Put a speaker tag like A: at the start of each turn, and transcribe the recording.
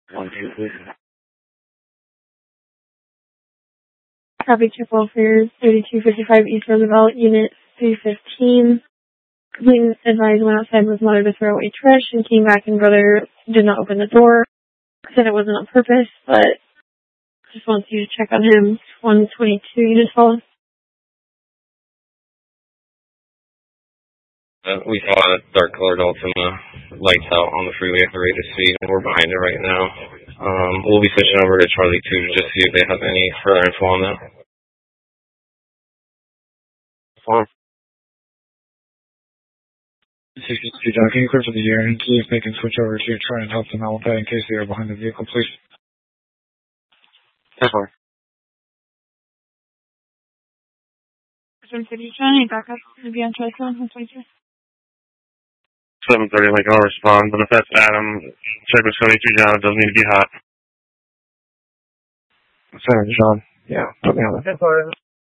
A: 1-2, please.
B: Traffic check welfare 3255 East Roosevelt, Unit 315. Being advised went outside with mother to throw away trash and came back and brother did not open the door. Said it wasn't on purpose, but just wants you to check on him. 122 units follow.
C: We saw a dark colored Altima lights out on the freeway at the rate of speed, and we're behind it right now. We'll be switching over to Charlie 2 to just see if they have any further info on that.
A: Farm.
D: 62 John, can you clear for the year and see if they can switch over to try and help them out with that in case they are behind the vehicle, please?
A: That's fine.
B: 150 John, any backup? Maybe on Charlie 122.
C: 7:30, like I'll respond, but if that's Adam, check with 73 John, it doesn't need to be hot.
A: 7 John. Yeah, put me on that.
D: That's all right.